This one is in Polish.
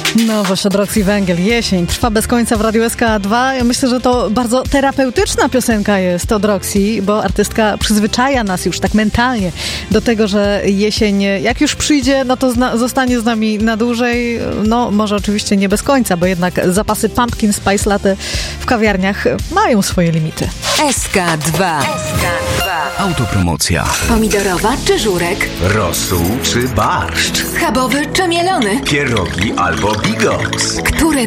Nowość od Roxy Węgiel, Jesień, trwa bez końca w Radiu SK2. Ja myślę, że to bardzo terapeutyczna piosenka jest od Roxy, bo artystka przyzwyczaja nas już tak mentalnie do tego, że jesień jak już przyjdzie, no to zostanie z nami na dłużej. No może oczywiście nie bez końca, bo jednak zapasy Pumpkin Spice Latte w kawiarniach mają swoje limity. SK2. Autopromocja. Pomidorowa czy żurek? Rosół czy barszcz? Schabowy czy mielony? Pierogi albo bigos? Które